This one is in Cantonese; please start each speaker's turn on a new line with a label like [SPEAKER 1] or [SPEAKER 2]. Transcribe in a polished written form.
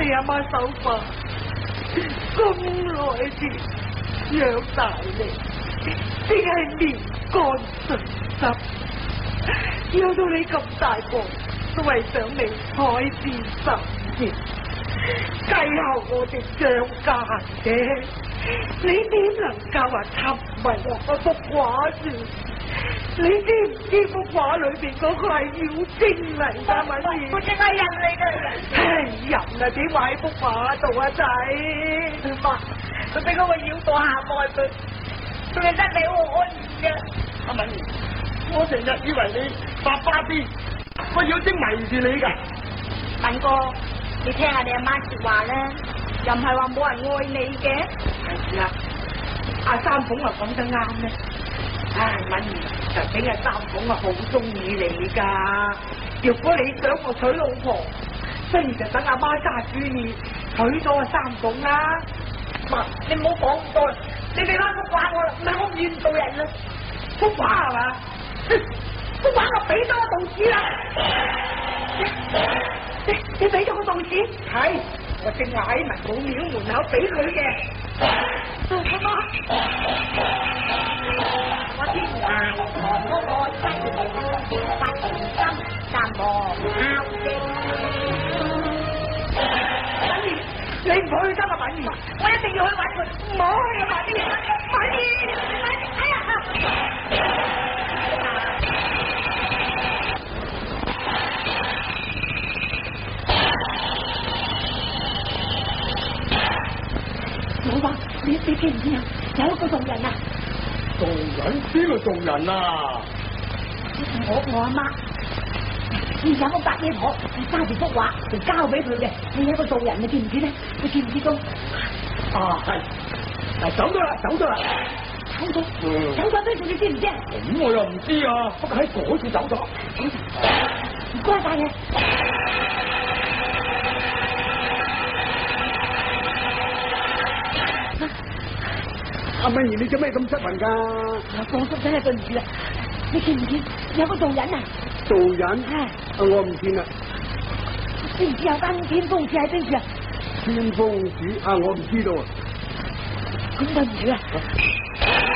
[SPEAKER 1] 你阿媽手法咁耐前養大你，淨係面乾唇濕，養到你咁大個，都係想你海闊心切。繼後我哋張家嘅，你點能夠話沉迷我幅畫住？你知唔知幅畫裏邊嗰個係妖精嚟噶？敏兒，我淨係人嚟嘅。唉，人啊點話喺幅畫度啊仔？媽，佢俾嗰個妖道下害佢，仲係得你好安然嘅。阿敏兒，我成日以為你白花啲，個妖精迷住你噶。
[SPEAKER 2] 敏哥，你聽下你阿媽說話啦，又唔係話冇人愛你嘅。
[SPEAKER 1] 係啊，阿三鳳啊講得啱咧。唉，敏兒，實情阿三鳳啊好中意你噶。如果你想我娶老婆，不如就等阿媽揸主意娶咗阿三鳳啦。媽，你唔好講咁多啦，你俾翻幅畫我啦，唔係我唔願做人啦。幅畫係嘛？幅畫我俾咗個道士啦。你俾咗個道士？係，我正話喺文武廟門口俾佢嘅。阿媽。
[SPEAKER 2] 我天涯望嗰個西面，發情心，但望敲聲。
[SPEAKER 1] 敏兒，你唔去得啊，敏兒！我一定要去揾佢，唔好去啊，敏兒！敏兒，哎呀！老伯，你知唔知啊？有一個道人啊！
[SPEAKER 3] 道人？邊個道人啊？
[SPEAKER 2] 我阿媽，而家個白野婆揸住幅畫就交俾佢嘅，你有一個道人，你知唔知咧？你知唔知道？
[SPEAKER 3] 啊，係，嗱，走咗啦，走咗啦，
[SPEAKER 2] 走咗邊度？你知唔知啊？
[SPEAKER 3] 咁我又唔知啊，不過喺嗰處走咗。
[SPEAKER 2] 唔該晒你。
[SPEAKER 3] 阿敏兒，你做咩咁失魂噶？
[SPEAKER 2] 我講叔真係對唔住啦，你見唔見有個道人啊？
[SPEAKER 3] 道人？
[SPEAKER 2] 係。
[SPEAKER 3] 我唔見啦。
[SPEAKER 2] 知唔知有間天風寺喺邊處啊？
[SPEAKER 3] 天風寺啊，我唔知道啊。
[SPEAKER 2] 咁對唔住啊。